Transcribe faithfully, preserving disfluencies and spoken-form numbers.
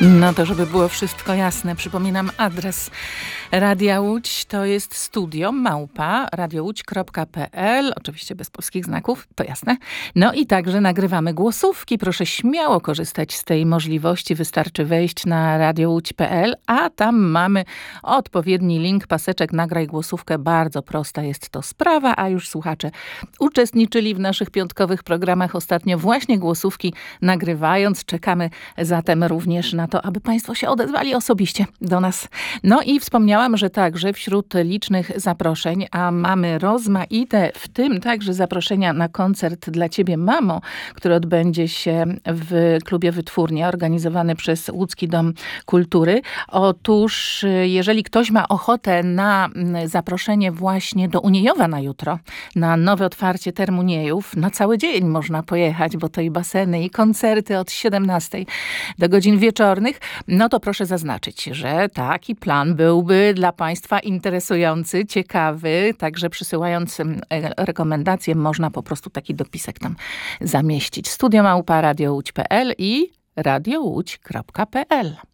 No to żeby było wszystko jasne, przypominam adres Radia Łódź, to jest studio małpa radiołódź kropka pe el, oczywiście bez polskich znaków, to jasne. No i także nagrywamy głosówki, proszę śmiało korzystać z tej możliwości, wystarczy wejść na radiołódź kropka pe el, a tam mamy odpowiedni link, paseczek, nagraj głosówkę, bardzo prosta jest to sprawa, a już słuchacze uczestniczyli w naszych piątkowych programach ostatnio właśnie głosówki nagrywając, czekamy zatem również na to, aby państwo się odezwali osobiście do nas. No i wspomniałam, że także wśród licznych zaproszeń, a mamy rozmaite, w tym także zaproszenia na koncert dla Ciebie, mamo, który odbędzie się w klubie Wytwórnia, organizowany przez Łódzki Dom Kultury. Otóż, jeżeli ktoś ma ochotę na zaproszenie właśnie do Uniejowa na jutro, na nowe otwarcie Termu Niejów, na cały dzień można pojechać, bo to i baseny, i koncerty od siedemnastej do godzin wieczornych, no to proszę zaznaczyć, że taki plan byłby dla państwa interesujący, ciekawy, także przysyłając rekomendacje można po prostu taki dopisek tam zamieścić. Studio małpa radiołódź kropka pe el i radiołódź kropka pe el.